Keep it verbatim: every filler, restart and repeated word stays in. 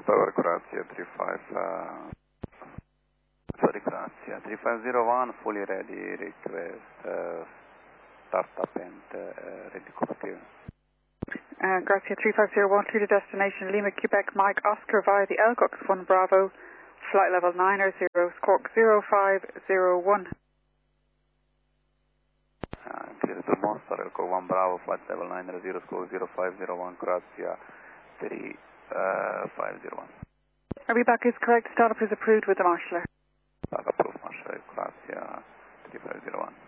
Tower Croatia three five, uh, sorry Croatia three five zero one, fully ready, request uh, startup and uh, ready copy. Uh, Croatia three five zero one, clear to destination Lima, Quebec, Mike, Oscar via the Elcox one Bravo, flight level nine zero, squawk zero five zero one. Uh, clear to Monster, Elco one Bravo, flight level nine zero, squawk zero five zero one, Croatia three five zero one. Reback is correct, startup is approved with the marshaller. Startup approved, Marshall, Croatia three five zero one.